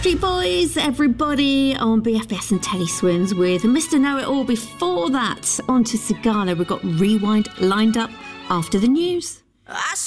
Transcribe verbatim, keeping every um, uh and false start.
Backstreet Boys, everybody, on B F B S and Telly Swins with Mister Know-It-All. Before that, on to Sigala. We've got Rewind lined up after the news. I